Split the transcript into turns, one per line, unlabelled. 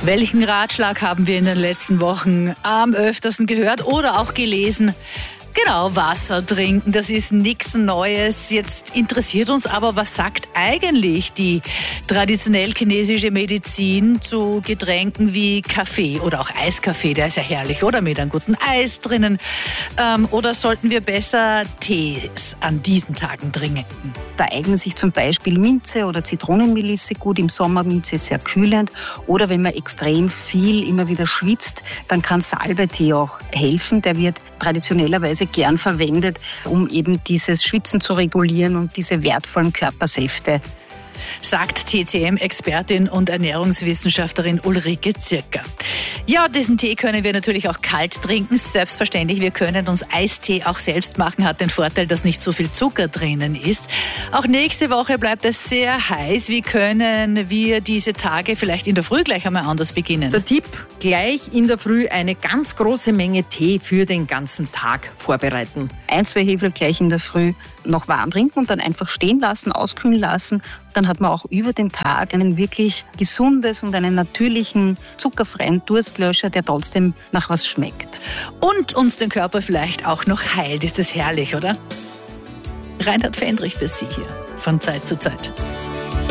Welchen Ratschlag haben wir in den letzten Wochen am öftersten gehört oder auch gelesen? Genau, Wasser trinken, das ist nichts Neues. Jetzt interessiert uns aber, was sagt eigentlich die traditionell chinesische Medizin zu Getränken wie Kaffee oder auch Eiskaffee, der ist ja herrlich, oder? Mit einem guten Eis drinnen. Oder sollten wir besser Tees an diesen Tagen trinken?
Da eignen sich zum Beispiel Minze oder Zitronenmelisse gut. Im Sommer Minze ist sehr kühlend. Oder wenn man extrem viel immer wieder schwitzt, dann kann Salbeitee auch helfen. Der wird traditionellerweise gern verwendet, um eben dieses Schwitzen zu regulieren und diese wertvollen Körpersäfte.
Sagt TCM-Expertin und Ernährungswissenschaftlerin Ulrike Zirker. Ja, diesen Tee können wir natürlich auch kalt trinken. Selbstverständlich, wir können uns Eistee auch selbst machen. Hat den Vorteil, dass nicht so viel Zucker drinnen ist. Auch nächste Woche bleibt es sehr heiß. Wie können wir diese Tage vielleicht in der Früh gleich einmal anders beginnen?
Der Tipp, gleich in der Früh eine ganz große Menge Tee für den ganzen Tag vorbereiten.
1-2 Hefe gleich in der Früh noch warm trinken und dann einfach stehen lassen, auskühlen lassen. Dann hat man auch über den Tag einen wirklich gesundes und einen natürlichen, zuckerfreien Durstlöscher, der trotzdem nach was schmeckt.
Und uns den Körper vielleicht auch noch heilt. Ist das herrlich, oder? Reinhard Fendrich für Sie hier von Zeit zu Zeit.